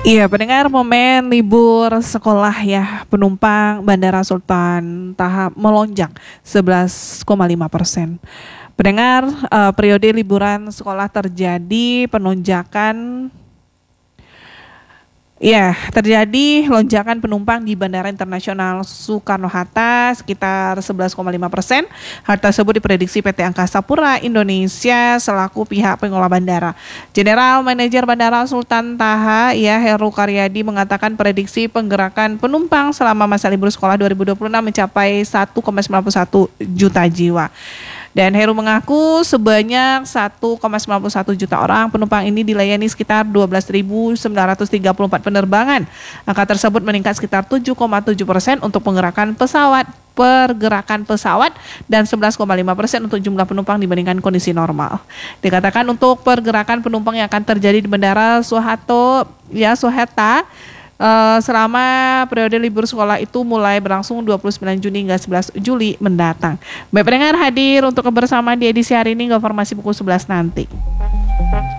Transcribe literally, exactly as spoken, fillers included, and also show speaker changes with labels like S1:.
S1: Iya, pendengar momen libur sekolah ya, penumpang Bandara Sultan Taha melonjak sebelas koma lima persen. Pendengar, eh, periode liburan sekolah terjadi penonjakan. Ya, terjadi lonjakan penumpang di Bandara Internasional Soekarno-Hatta sekitar sebelas koma lima persen. Hal tersebut diprediksi P T Angkasa Pura Indonesia selaku pihak pengelola bandara. General Manager Bandara Sultan Taha, ya Heru Karyadi mengatakan prediksi penggerakan penumpang selama masa libur sekolah dua ribu dua puluh enam mencapai satu koma sembilan puluh satu juta jiwa. Dan Heru mengaku sebanyak satu koma sembilan puluh satu juta orang penumpang ini dilayani sekitar dua belas ribu sembilan ratus tiga puluh empat penerbangan. Angka tersebut meningkat sekitar tujuh koma tujuh persen untuk penggerakan pesawat pergerakan pesawat dan sebelas koma lima persen untuk jumlah penumpang dibandingkan kondisi normal. Dikatakan untuk pergerakan penumpang yang akan terjadi di Bandara Soeharto ya Soeharto Uh, selama periode libur sekolah itu mulai berlangsung dua puluh sembilan Juni hingga sebelas Juli mendatang. Baik pendengar, hadir untuk kebersamaan di edisi hari ini, informasi pukul sebelas nanti.